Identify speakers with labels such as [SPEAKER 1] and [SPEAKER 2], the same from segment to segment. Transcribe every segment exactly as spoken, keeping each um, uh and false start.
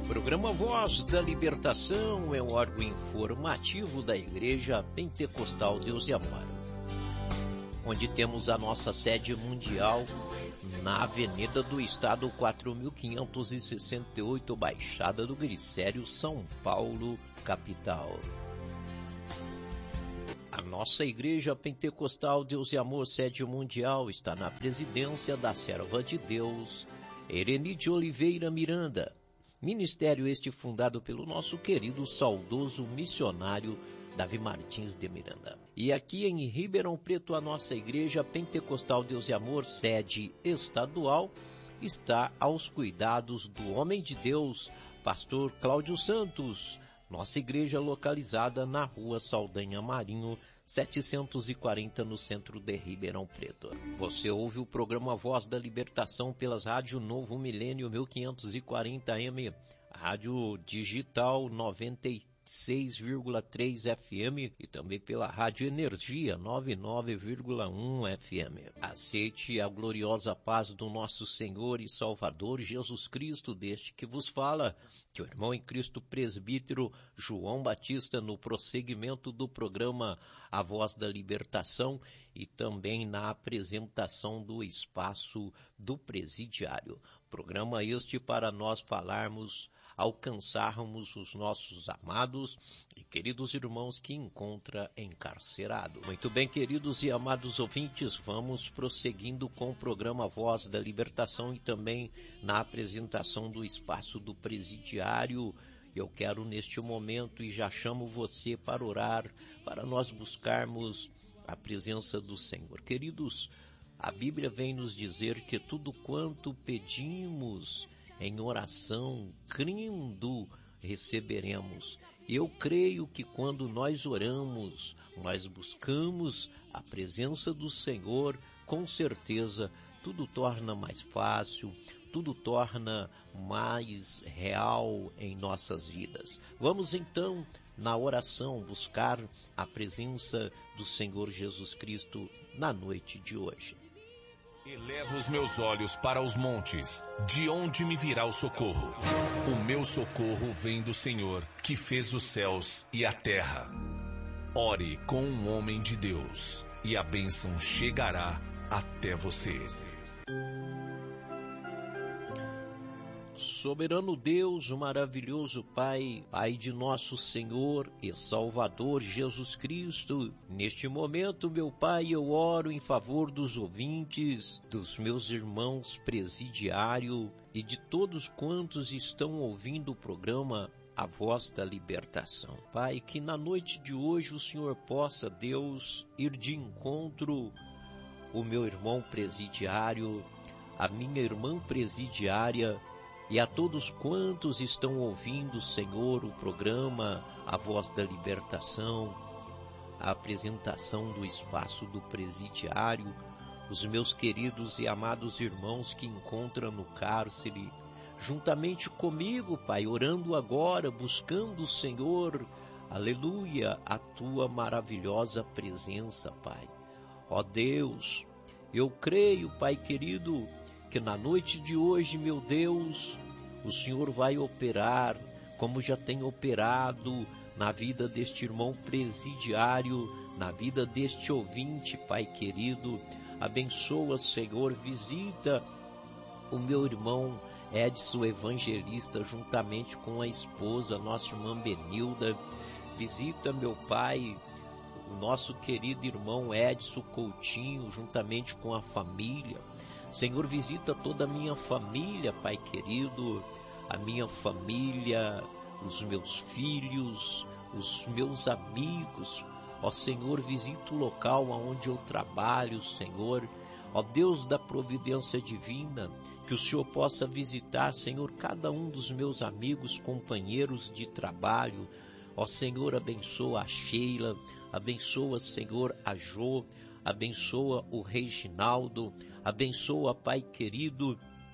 [SPEAKER 1] Programa Voz da Libertação é um órgão informativo da Igreja Pentecostal Deus e Amor, onde temos a nossa sede mundial na Avenida do Estado quatro mil quinhentos e sessenta e oito, Baixada do Glicério, São Paulo, capital. A nossa Igreja Pentecostal Deus e Amor, sede mundial, está na presidência da serva de Deus, Ereni de Oliveira Miranda. Ministério este fundado pelo nosso querido saudoso missionário Davi Martins de Miranda. E aqui em Ribeirão Preto, a nossa Igreja Pentecostal Deus e Amor, sede estadual, está aos cuidados do homem de Deus, pastor Cláudio Santos. Nossa igreja localizada na rua Saldanha Marinho, setecentos e quarenta, no centro de Ribeirão Preto. Você ouve o programa Voz da Libertação pelas rádios Novo Milênio mil quinhentos e quarenta A M, Rádio Digital noventa e seis vírgula três F M e também pela Rádio Energia noventa e nove vírgula um F M. Aceite a gloriosa paz do nosso Senhor e Salvador Jesus Cristo, deste que vos fala, que o irmão em Cristo presbítero João Batista, no prosseguimento do programa A Voz da Libertação e também na apresentação do espaço do presidiário. Programa este para nós falarmos, alcançarmos os nossos amados e queridos irmãos que encontra encarcerado. Muito bem, queridos e amados ouvintes, vamos prosseguindo com o programa Voz da Libertação e também na apresentação do espaço do presidiário. Eu quero neste momento, e já chamo você para orar, para nós buscarmos a presença do Senhor. Queridos, a Bíblia vem nos dizer que tudo quanto pedimos em oração, crendo, receberemos. Eu creio que quando nós oramos, nós buscamos a presença do Senhor, com certeza tudo torna mais fácil, tudo torna mais real em nossas vidas. Vamos então, na oração, buscar a presença do Senhor Jesus Cristo na noite de hoje.
[SPEAKER 2] Elevo os meus olhos para os montes, de onde me virá o socorro? O meu socorro vem do Senhor, que fez os céus e a terra. Ore com um homem de Deus, e a bênção chegará até você.
[SPEAKER 1] Soberano Deus, maravilhoso Pai, Pai de nosso Senhor e Salvador Jesus Cristo, neste momento, meu Pai, eu oro em favor dos ouvintes, dos meus irmãos presidiário e de todos quantos estão ouvindo o programa A Voz da Libertação. Pai, que na noite de hoje o Senhor possa, Deus, ir de encontro o meu irmão presidiário, a minha irmã presidiária, e a todos quantos estão ouvindo, Senhor, o programa A Voz da Libertação, a apresentação do espaço do presidiário, os meus queridos e amados irmãos que encontram no cárcere, juntamente comigo, Pai, orando agora, buscando o Senhor, aleluia, a Tua maravilhosa presença, Pai. Ó Deus, eu creio, Pai querido, que na noite de hoje, meu Deus, o Senhor vai operar, como já tem operado na vida deste irmão presidiário, na vida deste ouvinte, Pai querido. Abençoa, Senhor, visita o meu irmão Edson Evangelista, juntamente com a esposa, nossa irmã Benilda. Visita, meu Pai, o nosso querido irmão Edson Coutinho, juntamente com a família. Senhor, visita toda a minha família, Pai querido, a minha família, os meus filhos, os meus amigos. Ó Senhor, visita o local onde eu trabalho, Senhor. Ó Deus da providência divina, que o Senhor possa visitar, Senhor, cada um dos meus amigos, companheiros de trabalho. Ó Senhor, abençoa a Sheila, abençoa, Senhor, a Jô, abençoa o Reginaldo, abençoa, Pai querido,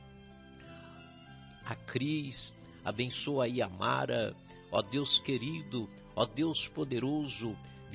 [SPEAKER 1] a Cris, abençoa a Yamara. Ó Deus querido, ó Deus poderoso,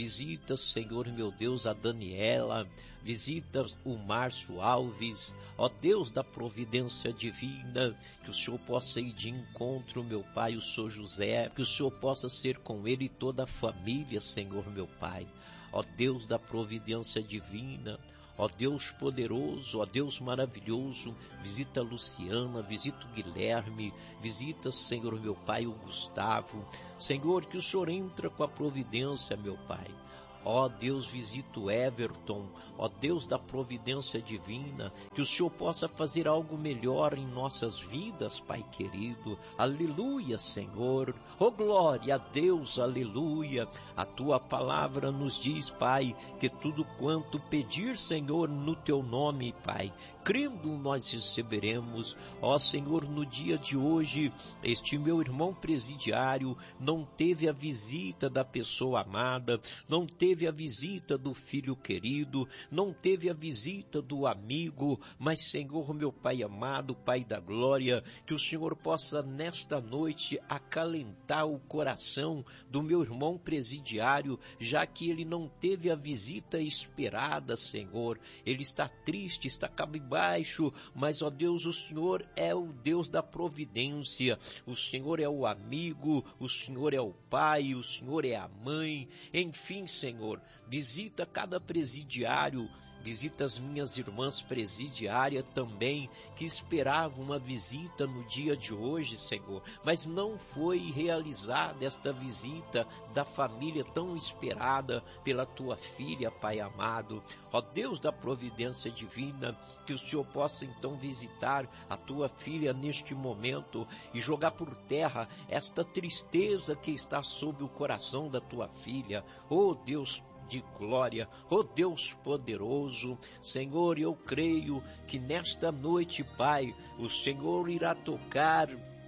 [SPEAKER 1] visita, Senhor meu Deus, a Daniela, visita o Márcio Alves, ó Deus da providência divina, que o Senhor possa ir de encontro, meu Pai, o Senhor José, que o Senhor possa ser com ele e toda a família, Senhor meu Pai, ó Deus da providência divina, ó Deus poderoso, ó Deus maravilhoso, visita a Luciana, visita o Guilherme, visita, Senhor meu Pai, o Gustavo, Senhor, que o Senhor entra com a providência, meu Pai. Ó Deus, visita o Everton, ó Deus da providência divina, que o Senhor possa fazer algo melhor em nossas vidas, Pai querido. Aleluia, Senhor. Ó glória a Deus, aleluia. A tua palavra nos diz, Pai, que tudo quanto pedir, Senhor, no teu nome, Pai, crendo nós receberemos. Ó Senhor, no dia de hoje, este meu irmão presidiário não teve a visita da pessoa amada, não teve Teve a visita do filho querido, não teve a visita do amigo, mas Senhor, meu Pai amado, Pai da glória, que o Senhor possa nesta noite acalentar o coração do meu irmão presidiário, já que ele não teve a visita esperada, Senhor. Ele está triste, está cabisbaixo, mas ó Deus, o Senhor é o Deus da providência, o Senhor é o amigo, o Senhor é o pai, o Senhor é a mãe, enfim, Senhor, visita cada presidiário, visita as minhas irmãs presidiárias também, que esperavam uma visita no dia de hoje, Senhor, mas não foi realizada esta visita da família tão esperada pela tua filha, Pai amado. Ó Deus da providência divina, que o Senhor possa então visitar a tua filha neste momento e jogar por terra esta tristeza que está sob o coração da tua filha. Ó Deus de glória, ó Deus poderoso, Senhor, eu creio que nesta noite, Pai, o Senhor irá tocar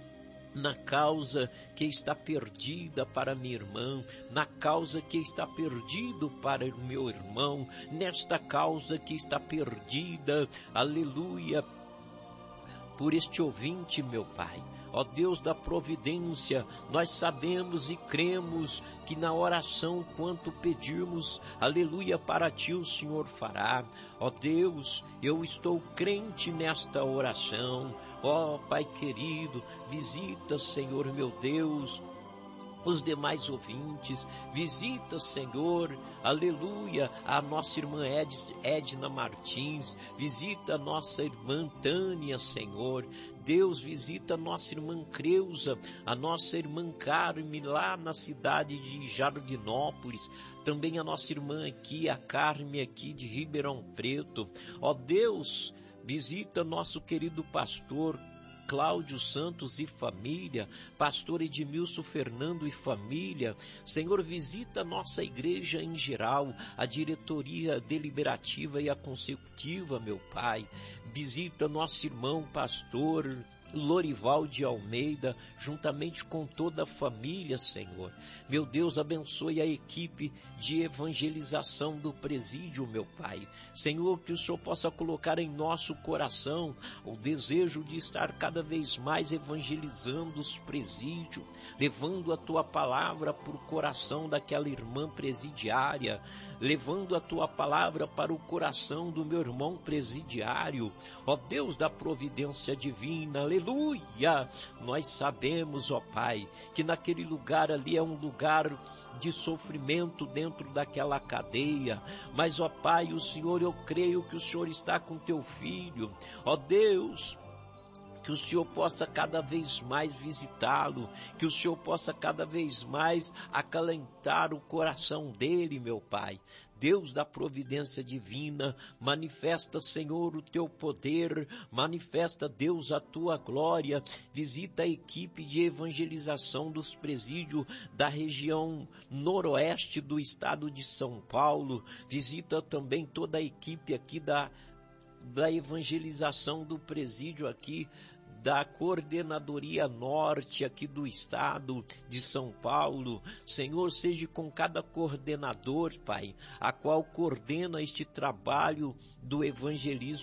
[SPEAKER 1] na causa que está perdida para minha irmã, na causa que está perdido para o meu irmão, nesta causa que está perdida, aleluia, por este ouvinte, meu Pai. Ó Deus da providência, nós sabemos e cremos que na oração, quanto pedirmos, aleluia, para ti o Senhor fará. Ó Deus, eu estou crente nesta oração. Ó Pai querido, visita, Senhor meu Deus, os demais ouvintes, visita, Senhor, aleluia, a nossa irmã Ed, Edna Martins, visita a nossa irmã Tânia, Senhor. Deus, visita a nossa irmã Creuza, a nossa irmã Carme, lá na cidade de Jardinópolis, também a nossa irmã aqui, a Carme aqui de Ribeirão Preto. Ó Deus, visita nosso querido pastor Cláudio Santos e família, pastor Edmilson Fernando e família. Senhor, visita a nossa igreja em geral, a diretoria deliberativa e a consecutiva, meu Pai. Visita nosso irmão pastor Lorival de Almeida, juntamente com toda a família, Senhor. Meu Deus, abençoe a equipe de evangelização do presídio, meu Pai. Senhor, que o Senhor possa colocar em nosso coração o desejo de estar cada vez mais evangelizando os presídios, levando a Tua palavra para o coração daquela irmã presidiária, levando a Tua palavra para o coração do meu irmão presidiário. Ó Deus da providência divina, aleluia. Aleluia! Nós sabemos, ó Pai, que naquele lugar ali é um lugar de sofrimento dentro daquela cadeia, mas, ó Pai, o Senhor, eu creio que o Senhor está com teu filho, ó Deus, que o Senhor possa cada vez mais visitá-lo, que o Senhor possa cada vez mais acalentar o coração dele, meu Pai. Deus da providência divina, manifesta, Senhor, o teu poder, manifesta, Deus, a tua glória, visita a equipe de evangelização dos presídios da região noroeste do estado de São Paulo, visita também toda a equipe aqui da, da evangelização do presídio aqui, da Coordenadoria Norte aqui do estado de São Paulo. Senhor, seja com cada coordenador, Pai, a qual coordena este trabalho do evangelismo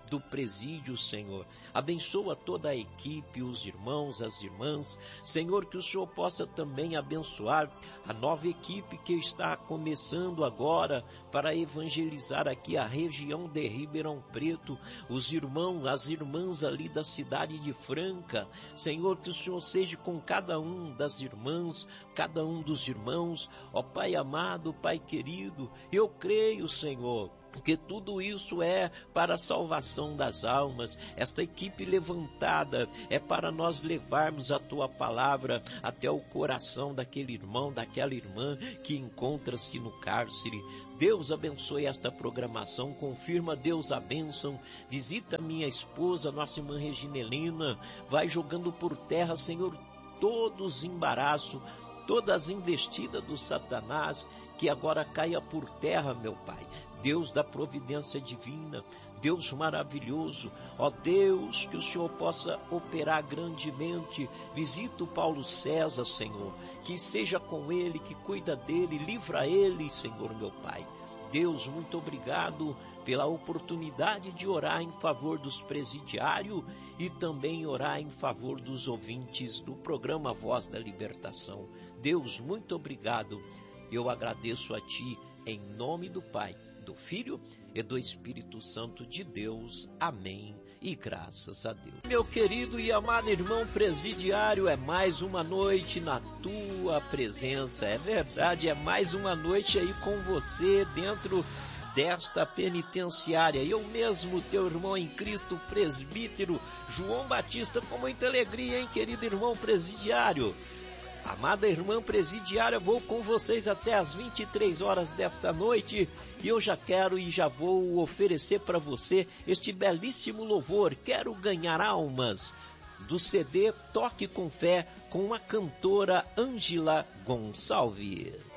[SPEAKER 1] do presídio, Senhor. Abençoa toda a equipe, os irmãos, as irmãs. Senhor, que o Senhor possa também abençoar a nova equipe que está começando agora para evangelizar aqui a região de Ribeirão Preto, os irmãos, as irmãs ali da cidade de Franca. Senhor, que o Senhor seja com cada um das irmãs, cada um dos irmãos. Ó Pai amado, Pai querido, eu creio, Senhor, que tudo isso é para a salvação das almas. Esta equipe levantada é para nós levarmos a Tua palavra até o coração daquele irmão, daquela irmã que encontra-se no cárcere. Deus abençoe esta programação, confirma, Deus, a bênção. Visita minha esposa, nossa irmã Reginelina, vai jogando por terra, Senhor, todos os embaraços, todas as investidas do Satanás, que agora caia por terra, meu Pai. Deus da providência divina, Deus maravilhoso, ó Deus, que o Senhor possa operar grandemente. Visita o Paulo César, Senhor, que seja com ele, que cuida dele, livra ele, Senhor, meu Pai. Deus, muito obrigado pela oportunidade de orar em favor dos presidiários e também orar em favor dos ouvintes do programa Voz da Libertação. Deus, muito obrigado. Eu agradeço a Ti em nome do Pai, do Filho e do Espírito Santo de Deus. Amém. E graças a Deus. Meu querido e amado irmão presidiário, é mais uma noite na tua presença. É verdade, é mais uma noite aí com você dentro desta penitenciária. Eu mesmo, teu irmão em Cristo, presbítero João Batista, com muita alegria, hein, querido irmão presidiário. Amada irmã presidiária, vou com vocês até as vinte e três horas desta noite e eu já quero e já vou oferecer para você este belíssimo louvor, Quero Ganhar Almas, do C D Toque com Fé, com a cantora Ângela Gonçalves.